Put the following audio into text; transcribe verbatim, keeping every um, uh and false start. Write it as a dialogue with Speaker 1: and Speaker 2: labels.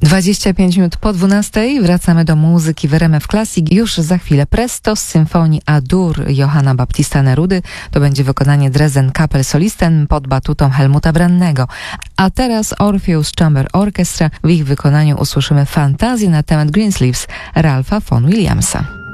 Speaker 1: dwadzieścia pięć minut po dwunastej wracamy do muzyki w R M F Classic. Już za chwilę Presto z symfonii A-Dur Johanna Baptista Nerudy. To będzie wykonanie Dresden Kapell Solisten pod batutą Helmuta Brannego. A teraz Orpheus Chamber Orchestra. W ich wykonaniu usłyszymy fantazję na temat Greensleeves Ralpha von Williamsa.